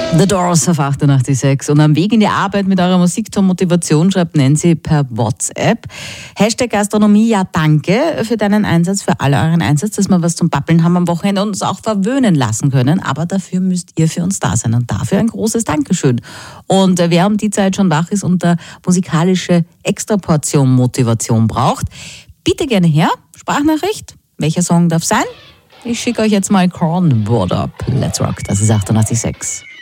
The Doors auf 88.6. Und am Weg in die Arbeit mit eurer Musik zur Motivation schreibt Nancy per WhatsApp. #Gastronomie, ja danke für deinen Einsatz, für alle euren Einsatz, dass wir was zum Babbeln haben am Wochenende und uns auch verwöhnen lassen können. Aber dafür müsst ihr für uns da sein und dafür ein großes Dankeschön. Und wer um die Zeit schon wach ist und eine musikalische Extraportion Motivation braucht, bitte gerne her, Sprachnachricht. Welcher Song darf sein? Ich schicke euch jetzt mal Corn Board Up. Let's rock, das ist 88.6.